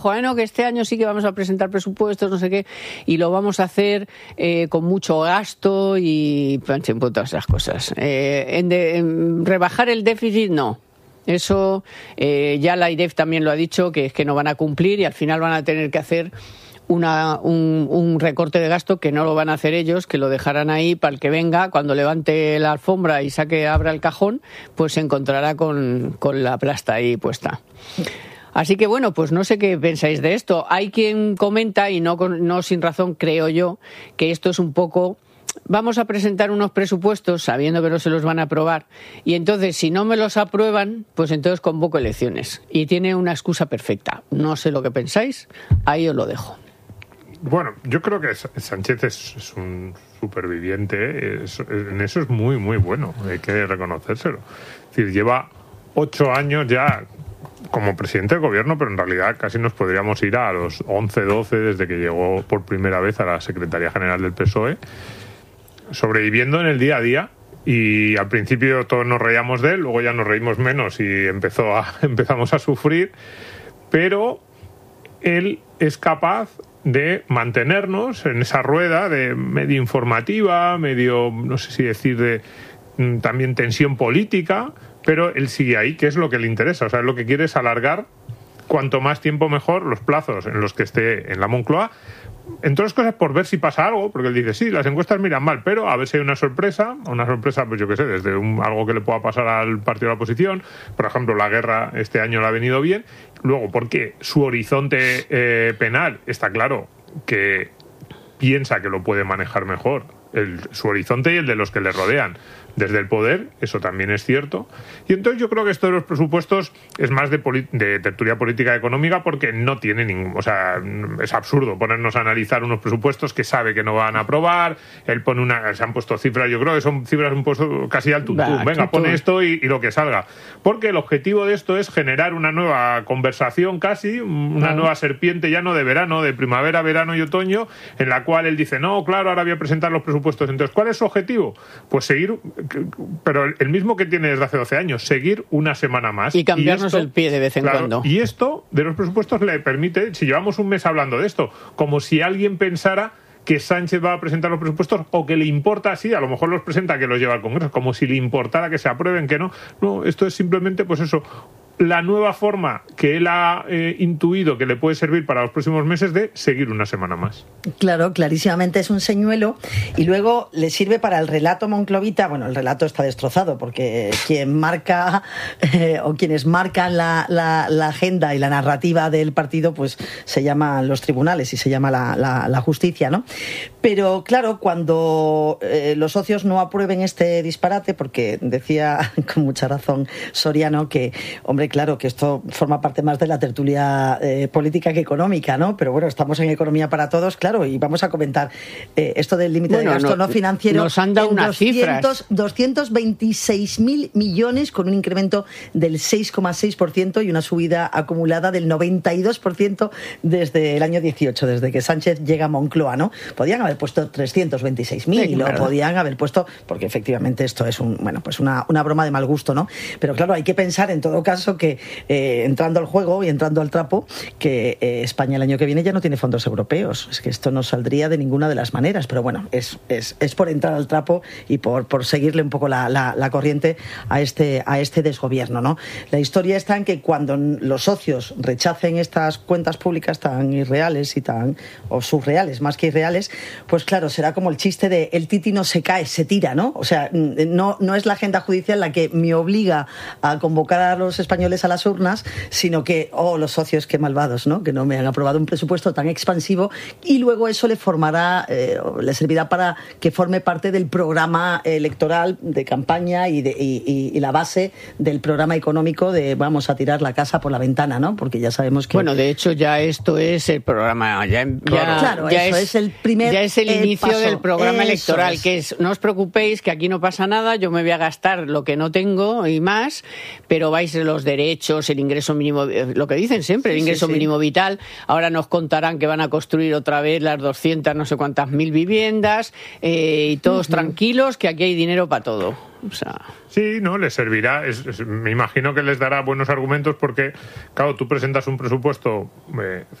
Bueno, que este año sí que vamos a presentar presupuestos, no sé qué, y lo vamos a hacer con mucho gasto y todas esas cosas. En rebajar el déficit, no. Eso ya la AIREF también lo ha dicho, que es que no van a cumplir y al final van a tener que hacer un recorte de gasto que no lo van a hacer ellos, que lo dejarán ahí para el que venga, cuando levante la alfombra y abra el cajón, pues se encontrará con la plasta ahí puesta. Así que bueno, pues no sé qué pensáis de esto. Hay quien comenta, y no sin razón creo yo, que esto es un poco... Vamos a presentar unos presupuestos sabiendo que no se los van a aprobar y entonces si no me los aprueban, pues entonces convoco elecciones. Y tiene una excusa perfecta. No sé lo que pensáis, ahí os lo dejo. Bueno, yo creo que Sánchez es un superviviente, en eso es muy, muy bueno, hay que reconocérselo. Es decir, lleva 8 años ya como presidente del gobierno, pero en realidad casi nos podríamos ir a los 11, 12 desde que llegó por primera vez a la Secretaría General del PSOE, sobreviviendo en el día a día. Y al principio todos nos reíamos de él, luego ya nos reímos menos y empezamos a sufrir, pero él es capaz de mantenernos en esa rueda de medio informativa, medio, no sé si decir, de también tensión política, pero él sigue ahí, que es lo que le interesa. O sea, lo que quiere es alargar cuanto más tiempo mejor los plazos en los que esté en la Moncloa, entre otras cosas por ver si pasa algo, porque él dice, sí, las encuestas miran mal, pero a ver si hay una sorpresa, pues yo qué sé, desde algo que le pueda pasar al partido de la oposición, por ejemplo, la guerra este año le ha venido bien, luego porque su horizonte penal está claro que piensa que lo puede manejar mejor, su horizonte y el de los que le rodean desde el poder, eso también es cierto. Y entonces yo creo que esto de los presupuestos es más de tertulia política económica, porque no tiene ningún... O sea, es absurdo ponernos a analizar unos presupuestos que sabe que no van a aprobar. Él pone se han puesto cifras, yo creo que son cifras un poco casi al tuntum. Venga, pone esto y lo que salga. Porque el objetivo de esto es generar una nueva conversación casi, una nueva serpiente ya no de verano, de primavera, verano y otoño, en la cual él dice, no, claro, ahora voy a presentar los presupuestos. Entonces, ¿cuál es su objetivo? Pues seguir... Pero el mismo que tiene desde hace 12 años, seguir una semana más. Y cambiarnos el pie de vez en cuando. Y esto de los presupuestos le permite, si llevamos un mes hablando de esto, como si alguien pensara que Sánchez va a presentar los presupuestos o que le importa así, a lo mejor los presenta que los lleva al Congreso, como si le importara que se aprueben, que no. No, esto es simplemente, pues eso, la nueva forma que él ha intuido que le puede servir para los próximos meses de seguir una semana más. Claro, clarísimamente es un señuelo, y luego le sirve para el relato monclovita. Bueno, el relato está destrozado porque quien marca o quienes marcan la agenda y la narrativa del partido, pues se llaman los tribunales y se llama la justicia, ¿no? Pero claro, cuando los socios no aprueben este disparate, porque decía con mucha razón Soriano que, hombre, claro, que esto forma parte más de la tertulia política que económica, ¿no? Pero bueno, estamos en Economía para Todos, claro, y vamos a comentar esto del límite de gasto no financiero. Nos han dado unas cifras. 226.000 millones, con un incremento del 6,6% y una subida acumulada del 92% desde el año 18, desde que Sánchez llega a Moncloa, ¿no? Podían haber puesto 326.000 o podían haber puesto, porque efectivamente esto es una broma de mal gusto, ¿no? Pero claro, hay que pensar en todo caso que entrando al juego y entrando al trapo, que España el año que viene ya no tiene fondos europeos. Es que esto no saldría de ninguna de las maneras, pero bueno, es por entrar al trapo y por seguirle un poco la corriente a este desgobierno, ¿no? La historia está en que cuando los socios rechacen estas cuentas públicas tan irreales o surreales, más que irreales, pues claro, será como el chiste de el titi no se cae, se tira, ¿no? O sea, no es la agenda judicial la que me obliga a convocar a los españoles a las urnas, sino que, los socios, qué malvados, ¿no? Que no me han aprobado un presupuesto tan expansivo, y luego eso le servirá para que forme parte del programa electoral de campaña y la base del programa económico de vamos a tirar la casa por la ventana, ¿no? Porque ya sabemos que... Bueno, de hecho ya esto es el programa, claro, eso es el primer ya es el inicio paso del programa electoral, es. que es, no os preocupéis, que aquí no pasa nada, yo me voy a gastar lo que no tengo y más, pero vais los derechos, el ingreso mínimo, lo que dicen siempre, el ingreso mínimo vital. Ahora nos contarán que van a construir otra vez las 200 no sé cuántas mil viviendas, y todos tranquilos, que aquí hay dinero para todo. O sea... Sí, no, les servirá. Me imagino que les dará buenos argumentos porque, claro, tú presentas un presupuesto